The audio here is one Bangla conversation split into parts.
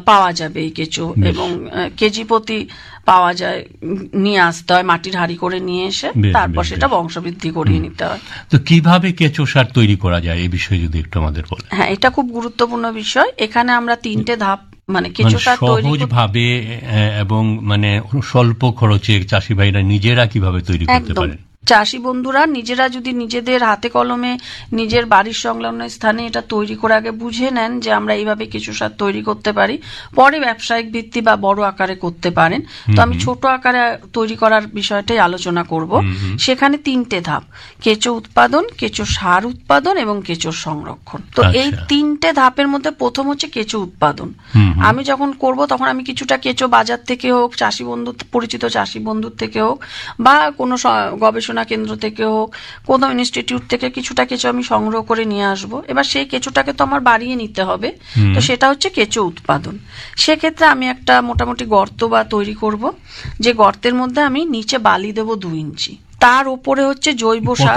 পাওয়া যাবে এই কেঁচো, এবং কেজি প্রতি পাওয়া যায়, নিয়ে আসতে হয় মাটির হাঁড়ি করে নিয়ে এসে, তারপর সেটা বংশবৃদ্ধি করিয়ে নিতে হয়। তো কিভাবে কেঁচো সার তৈরি করা যায় এই বিষয়ে যদি একটু আমাদের বলেন। হ্যাঁ, এটা খুব গুরুত্বপূর্ণ বিষয়। এখানে আমরা 3টে ধাপ, মানে কেঁচো সার তৈরি সহজ ভাবে এবং মানে স্বল্প খরচে চাষি ভাইরা নিজেরা কিভাবে তৈরি করতে পারেন। চাষি বন্ধুরা নিজেরা যদি নিজেদের হাতে কলমে নিজের বাড়ির সংলগ্ন স্থানে এটা তৈরি করে আগে বুঝে নেন যে আমরা এইভাবে কেঁচো সার তৈরি করতে পারি, পরে ব্যবসায়িক ভিত্তি বা বড় আকারে করতে পারেন। তো আমি ছোট আকারে তৈরি করার বিষয়টাই আলোচনা করব। সেখানে 3টে ধাপ: কেঁচো উৎপাদন, কেঁচো সার উৎপাদন এবং কেঁচোর সংরক্ষণ। তো এই 3টে ধাপের মধ্যে প্রথম হচ্ছে কেঁচো উৎপাদন। আমি যখন করব তখন আমি কিছুটা কেঁচো বাজার থেকে হোক, চাষি বন্ধু, পরিচিত চাষি বন্ধুর থেকে হোক, বা কোনো গবেষণা কেন্দ্র থেকে হোক, কোনো ইনস্টিটিউট থেকে কিছুটা কেঁচো আমি সংগ্রহ করে নিয়ে আসবো। এবার সেই কেঁচোটাকে তো আমার বাড়িয়ে নিতে হবে, তো সেটা হচ্ছে কেঁচো উৎপাদন। সেক্ষেত্রে আমি একটা মোটামুটি গর্ত বা তৈরি করব, যে গর্তের মধ্যে আমি নিচে বালি দেব 2 ইঞ্চি, তার উপরে হচ্ছে জৈব সার।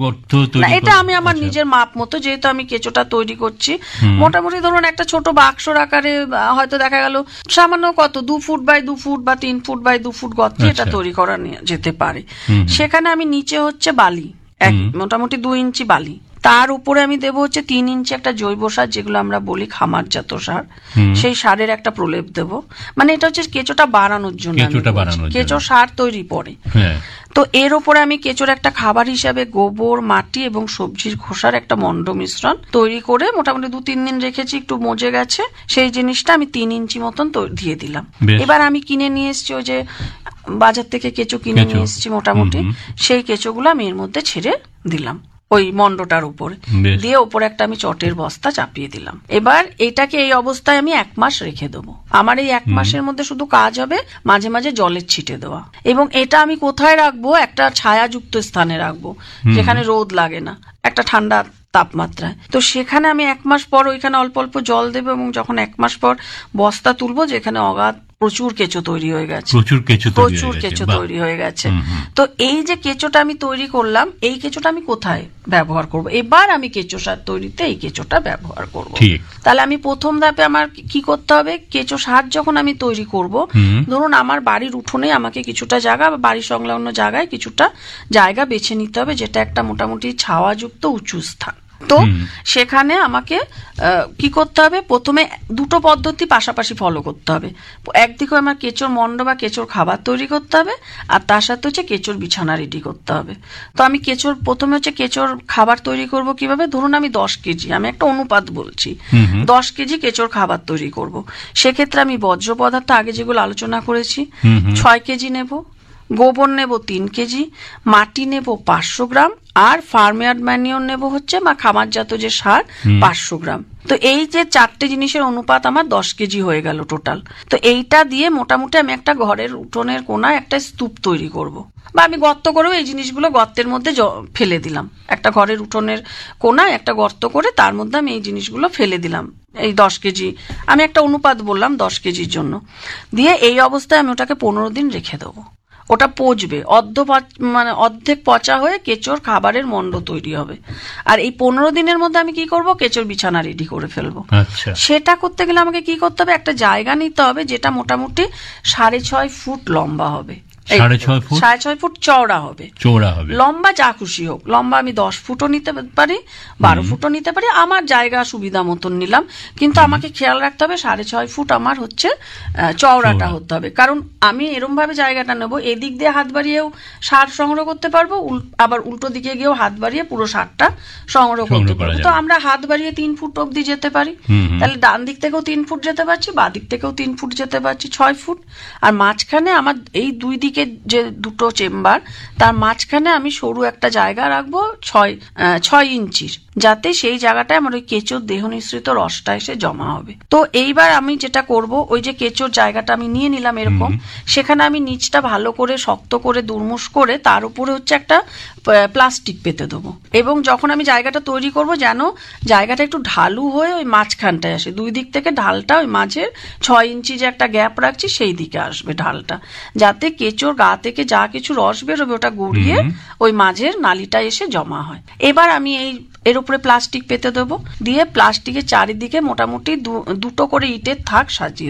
এটা আমি আমার নিজের মাপ মতো, যেহেতু আমি কেঁচোটা তৈরি করছি, মোটামুটি ধরুন একটা ছোট বাক্সর আকারে, হয়তো দেখা গেল সামান্য কত 2 ফুট বাই 2 ফুট বা 3 ফুট বাই 2 ফুট গর্তে এটা তৈরি করা যেতে পারে। সেখানে আমি নিচে হচ্ছে বালি, মোটামুটি 2 ইঞ্চি বালি, তার উপরে আমি দেবো হচ্ছে 3 ইঞ্চি একটা জৈব সার, যেগুলো আমরা বলি খামারজাত সার। সেই সারের একটা প্রলেপ দেব, মানে এটা হচ্ছে কেঁচোটা বাড়ানোর জন্য, কেঁচো সার তৈরি পরে। তো এর উপরে আমি কেঁচোর একটা খাবার হিসাবে গোবর, মাটি এবং সবজির খোসার একটা মন্ড মিশ্রণ তৈরি করে মোটামুটি 2-3 দিন রেখেছি, একটু মজে গেছে, সেই জিনিসটা আমি 3 ইঞ্চি মতন দিয়ে দিলাম। এবার আমি কিনে নিয়ে এসছি, ওই যে বাজার থেকে কেঁচো কিনে নিয়ে এসছি মোটামুটি, সেই কেঁচোগুলো আমি এর মধ্যে ছেড়ে দিলাম ওই মন্ডটার উপরে, দিয়ে উপরে একটা আমি চটের বস্তা চাপিয়ে দিলাম। এবার এটাকে এই অবস্থায় আমি 1 মাস রেখে দেবো। আমার এই 1 মাসের মধ্যে শুধু কাজ হবে মাঝে মাঝে জলের ছিটে দেওয়া, এবং এটা আমি কোথায় রাখবো? একটা ছায়াযুক্ত স্থানে রাখবো, যেখানে রোদ লাগে না, একটা ঠান্ডা তাপমাত্রায়। তো সেখানে আমি 1 মাস পর ওইখানে অল্প অল্প জল দেবো, এবং যখন 1 মাস পর বস্তা তুলবো, যেখানে অগাধ প্রচুর কেঁচো তৈরি হয়ে গেছে, প্রচুর কেঁচো তৈরি হয়ে গেছে। তো এই যে কেঁচোটা আমি তৈরি করলাম, এই কেঁচোটা আমি কোথায় ব্যবহার করব? এবার আমি কেঁচো সার তৈরিতে এই কেঁচোটা ব্যবহার করব। তাহলে আমি প্রথম ধাপে আমার কি করতে হবে? কেঁচো সার যখন আমি তৈরি করব, ধরুন আমার বাড়ির উঠোনে আমাকে কিছুটা জায়গা বা বাড়ির সংলগ্ন জায়গায় কিছুটা জায়গা বেছে নিতে হবে, যেটা একটা মোটামুটি ছাওয়াযুক্ত উঁচু স্থান। তো সেখানে আমাকে কি করতে হবে? প্রথমে 2টো পদ্ধতি পাশাপাশি ফলো করতে হবে। একদিকে আমার কেঁচোর মন্ড বা কেঁচোর খাবার তৈরি করতে হবে, আর তার সাথে হচ্ছে কেঁচোর বিছানা রেডি করতে হবে। তো আমি প্রথমে হচ্ছে কেঁচোর খাবার তৈরি করব কিভাবে? ধরুন আমি 10 কেজি, আমি একটা অনুপাত বলছি, 10 কেজি কেঁচোর খাবার তৈরি করব। সেক্ষেত্রে আমি বর্জ্য পদার্থ আগে যেগুলো আলোচনা করেছি 6 কেজি নেব, গোবর নেব 3 কেজি, মাটি নেব 500 গ্রাম, আর ফার্মইয়ার্ড ম্যানিওর নেব হচ্ছে বা খামারজাত যে সার 500 গ্রাম। তো এই যে 4টে জিনিসের অনুপাত আমার 10 কেজি হয়ে গেল টোটাল। তো এইটা দিয়ে মোটামুটি আমি একটা ঘরের উঠোনের কোনায় একটা স্তূপ তৈরি করব, বা আমি গর্ত করেও এই জিনিসগুলো গর্তের মধ্যে ফেলে দিলাম। একটা ঘরের উঠোনের কোনায় একটা গর্ত করে তার মধ্যে আমি এই জিনিসগুলো ফেলে দিলাম। এই 10 কেজি আমি একটা অনুপাত বললাম 10 কেজির জন্য, দিয়ে এই অবস্থায় আমি ওটাকে 15 দিন রেখে দেবো। ওটা পচবে, অর্ধেক পচা হয়ে কেঁচোর খাবারের মন্ড তৈরি হবে। আর এই 15 দিনের মধ্যে আমি কি করব? কেঁচোর বিছানা রেডি করে ফেলবো। সেটা করতে গেলে আমাকে কি করতে হবে? একটা জায়গা নিতে হবে যেটা মোটামুটি 6.5 ফুট লম্বা হবে, 6.5 ফুট চওড়া হবে। লম্বা যা খুশি হোক, লম্বা আমি 10 ফুটও নিতে পারি, 12 ফুটও নিতে পারি, আমার জায়গা সুবিধা মতন নিলাম। কিন্তু আমাকে খেয়াল রাখতে হবে 6.5 ফুট আমার হচ্ছে চওড়াটা হতে হবে, কারণ আমি এরম ভাবে জায়গাটা নেবো, এদিক দিয়ে হাত বাড়িয়েও সার সংগ্রহ করতে পারবো, আবার উল্টো দিকে গিয়েও হাত বাড়িয়ে পুরো সারটা সংগ্রহ করতে পারবো। তো আমরা হাত বাড়িয়ে 3 ফুট অব্দি যেতে পারি, তাহলে ডান দিক থেকেও 3 ফুট যেতে পারছি, বাঁ দিক থেকেও 3 ফুট যেতে পারছি, 6 ফুট। আর মাঝখানে আমার এই 2 দিকে যে 2টো চেম্বার, তার মাঝখানে আমি সরু একটা জায়গা রাখবো 6 ইঞ্চির, যাতে সেই জায়গাটায় আমার ওই কেঁচোর দেহ নিঃসৃত রসটা এসে জমা হবে। তো এইবার আমি যেটা করব, ওই যে কেঁচোর জায়গাটা আমি নিয়ে নিলাম এরকম, সেখানে আমি নিচটা ভালো করে শক্ত করে দুর্মুষ করে তার উপরে হচ্ছে একটা প্লাস্টিক পেতে দেবো। এবং যখন আমি জায়গাটা তৈরি করব, যেন জায়গাটা একটু ঢালু হয়ে ওই মাঝখানটায় আসে, 2 দিক থেকে ঢালটা ওই মাঝের 6 ইঞ্চি যে একটা গ্যাপ রাখছি সেই দিকে আসবে ঢালটা, যাতে কেঁচোর গা থেকে যা কিছু রস বেরোবে ওটা গড়িয়ে ওই মাঝের নালিটা এসে জমা হয়। এবার আমি এর উপরে প্লাস্টিক পেতে দেবো, দিয়ে প্লাস্টিকের চারিদিকে মোটামুটি 2টো করে ইটের থাক সাজিয়ে